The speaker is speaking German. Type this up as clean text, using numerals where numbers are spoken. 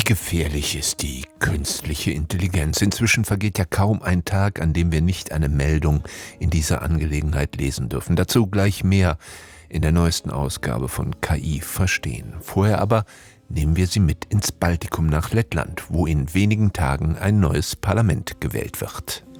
Wie gefährlich ist die künstliche Intelligenz? Inzwischen vergeht ja kaum ein Tag, an dem wir nicht eine Meldung in dieser Angelegenheit lesen dürfen. Dazu gleich mehr in der neuesten Ausgabe von KI verstehen. Vorher aber nehmen wir Sie mit ins Baltikum nach Lettland, wo in wenigen Tagen ein neues Parlament gewählt wird.